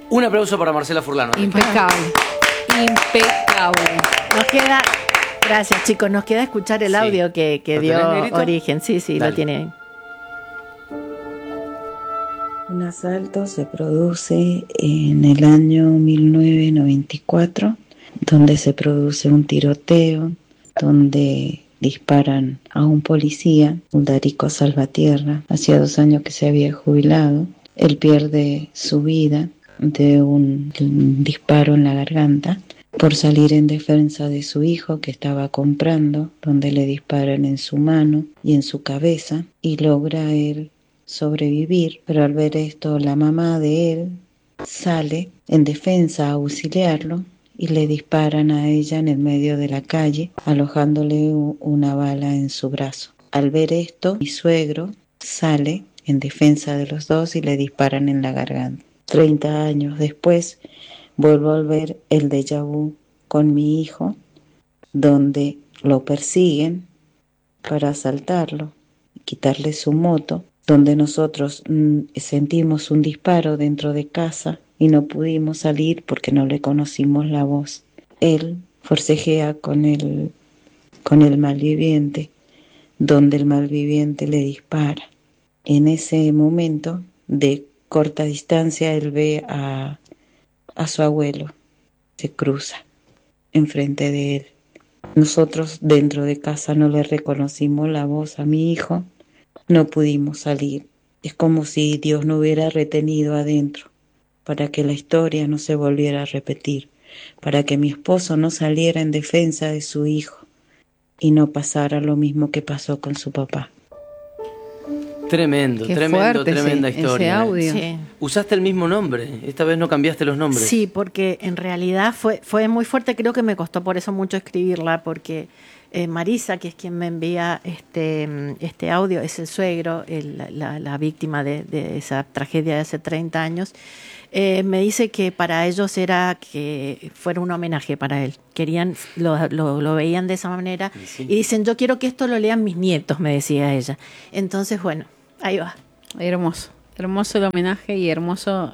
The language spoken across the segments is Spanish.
Un aplauso para Marcela Furlano. Impecable. Impecable. Nos queda, gracias chicos, nos queda escuchar el audio que dio origen. Sí, Dale. lo tiene ahí. Un asalto se produce en el año 1994, donde se produce un tiroteo, donde disparan a un policía, un Darico Salvatierra, hacía 2 años que se había jubilado. Él pierde su vida de un disparo en la garganta por salir en defensa de su hijo que estaba comprando, donde le disparan en su mano y en su cabeza, y logra él sobrevivir. Pero al ver esto, la mamá de él sale en defensa a auxiliarlo y le disparan a ella en el medio de la calle, alojándole una bala en su brazo. Al ver esto, mi suegro sale en defensa de los dos y le disparan en la garganta. 30 años después, vuelvo a ver el déjà vu con mi hijo, donde lo persiguen para asaltarlo, quitarle su moto, donde nosotros sentimos un disparo dentro de casa y no pudimos salir porque no le conocimos la voz. Él forcejea con el malviviente, donde el malviviente le dispara. En ese momento, de corta distancia, él ve a su abuelo, se cruza enfrente de él. Nosotros dentro de casa no le reconocimos la voz a mi hijo, no pudimos salir. Es como si Dios no hubiera retenido adentro para que la historia no se volviera a repetir, para que mi esposo no saliera en defensa de su hijo y no pasara lo mismo que pasó con su papá. Tremendo, Qué tremenda fuerte historia. ese audio. Sí. Usaste el mismo nombre, esta vez no cambiaste los nombres. Sí, porque en realidad fue muy fuerte, creo que me costó por eso mucho escribirla, porque Marisa, que es quien me envía este audio, es el suegro, la víctima de esa tragedia de hace 30 años, me dice que para ellos era que fuera un homenaje para él. Querían, lo veían de esa manera, Sí. y dicen, yo quiero que esto lo lean mis nietos, me decía ella. Entonces, bueno, ahí va. Hermoso. Hermoso el homenaje y hermoso,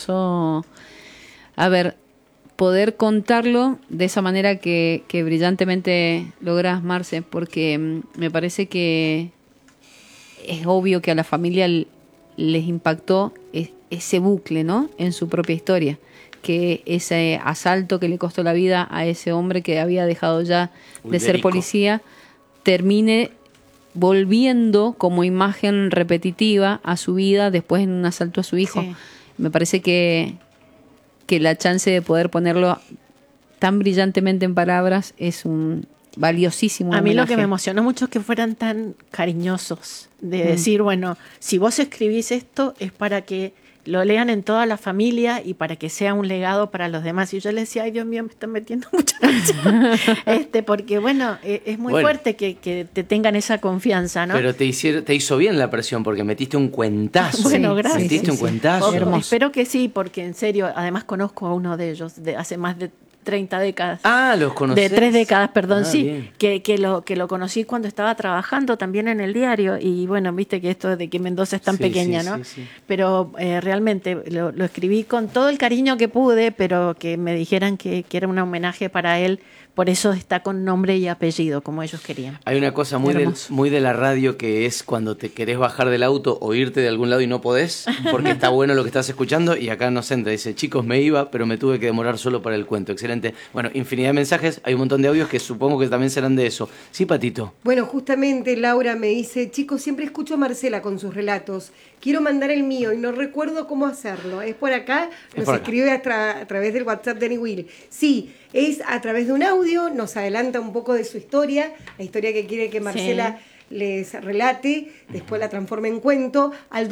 a ver, poder contarlo de esa manera que brillantemente logras, Marce, porque me parece que es obvio que a la familia les impactó ese bucle, ¿no? En su propia historia, que ese asalto que le costó la vida a ese hombre que había dejado ya de ser Ulerico. policía, termine volviendo como imagen repetitiva a su vida después en un asalto a su hijo. Sí. Me parece que la chance de poder ponerlo tan brillantemente en palabras es un valiosísimo A mí lo homenaje. que me emocionó mucho es que fueran tan cariñosos, de decir, bueno, si vos escribís esto es para que lo lean en toda la familia y para que sea un legado para los demás. Y yo le decía, ay Dios mío, me están metiendo mucha presión. Porque bueno, es muy fuerte que te tengan esa confianza, ¿no? Pero te hizo bien la presión porque metiste un cuentazo. Bueno, gracias. Metiste un cuentazo. Espero que sí, porque en serio, además conozco a uno de ellos de hace más de 30 décadas. Ah, los conocés. De 3 décadas, perdón, Ah, sí. bien. Que lo conocí cuando estaba trabajando también en el diario. Y bueno, viste que esto de que Mendoza es tan Sí, pequeña, sí, ¿no? sí, sí. Pero realmente lo escribí con todo el cariño que pude, pero que me dijeran que era un homenaje para él. Por eso está con nombre y apellido, como ellos querían. Hay una cosa muy de la radio que es cuando te querés bajar del auto o irte de algún lado y no podés, porque está bueno lo que estás escuchando, y acá nos entra, dice, chicos, me iba, pero me tuve que demorar solo para el cuento. Excelente. Bueno, infinidad de mensajes, hay un montón de audios que supongo que también serán de eso. Sí, Patito. Bueno, justamente Laura me dice, chicos, siempre escucho a Marcela con sus relatos. Quiero mandar el mío y no recuerdo cómo hacerlo. ¿Es por acá? Nos escribe a través del WhatsApp de Will. Sí, es a través de un audio, nos adelanta un poco de su historia, la historia que quiere que Marcela les relate, después la transforma en cuento, al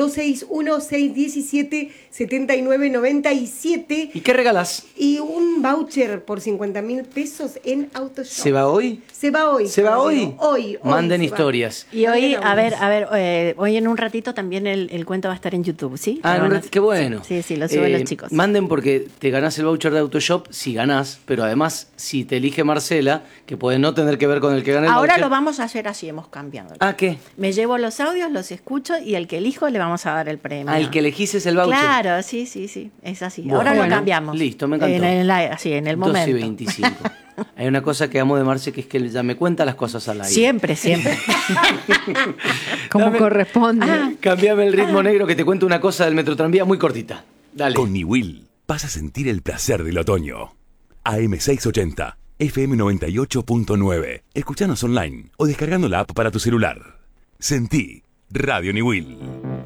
261-617-7997. ¿Y qué regalás? Y un voucher por 50.000 pesos en AutoShop. ¿Se va hoy? Se va hoy. ¿Se va hoy? Hoy. Manden se va. historias. Y hoy, Manden a ver, hoy en un ratito también el cuento va a estar en YouTube, ¿sí? Qué bueno. Sí, lo suben los chicos. Manden porque te ganás el voucher de AutoShop si ganás, pero además si te elige Marcela, que puede no tener que ver con el que gana el Ahora voucher. lo vamos a hacer así, hemos cambiado. premiado. ¿Ah, qué? Me llevo los audios, los escucho y al que elijo le vamos a dar el premio. Al que elegís es el voucher. Claro, sí, es así. Bueno. Ahora lo Bueno, cambiamos. listo, me encantó. En el momento. 2:25. Hay una cosa que amo de Marce, que es que ya me cuenta las cosas al aire. Siempre. Como corresponde. Cambiame el ritmo negro, que te cuento una cosa del Metrotranvía muy cortita. Dale. Con Niwil vas a sentir el placer del otoño. AM680, FM 98.9. Escuchanos online o descargando la app para tu celular. Sentí Radio Niwil.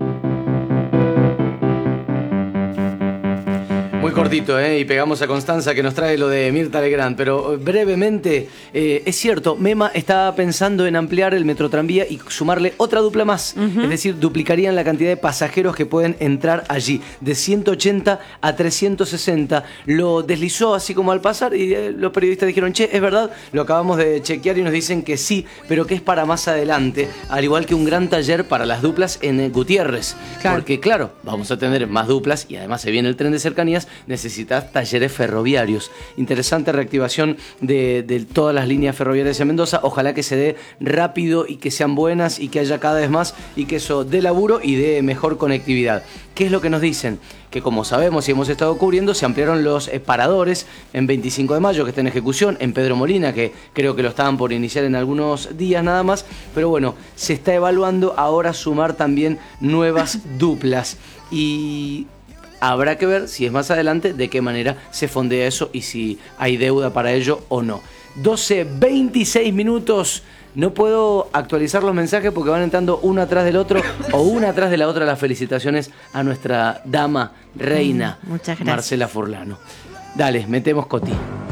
Muy cortito, y pegamos a Constanza que nos trae lo de Mirta Legrand, pero brevemente, es cierto, Mema estaba pensando en ampliar el Metrotranvía y sumarle otra dupla más, es decir, duplicarían la cantidad de pasajeros que pueden entrar allí, de 180 a 360, lo deslizó así como al pasar y los periodistas dijeron, che, es verdad, lo acabamos de chequear y nos dicen que sí, pero que es para más adelante, al igual que un gran taller para las duplas en Gutiérrez, porque claro, vamos a tener más duplas y además se viene el tren de cercanías, necesitas talleres ferroviarios. Interesante reactivación de todas las líneas ferroviarias en Mendoza. Ojalá que se dé rápido y que sean buenas y que haya cada vez más y que eso dé laburo y dé mejor conectividad. ¿Qué es lo que nos dicen? Que como sabemos y hemos estado cubriendo, se ampliaron los paradores en 25 de mayo, que está en ejecución, en Pedro Molina, que creo que lo estaban por iniciar en algunos días nada más, pero bueno, se está evaluando ahora sumar también nuevas duplas y habrá que ver si es más adelante de qué manera se fondea eso y si hay deuda para ello o no. 12:26 minutos. No puedo actualizar los mensajes porque van entrando uno atrás del otro o una atrás de la otra las felicitaciones a nuestra dama, reina, Muchas gracias. Marcela Furlano. Dale, metemos Coti.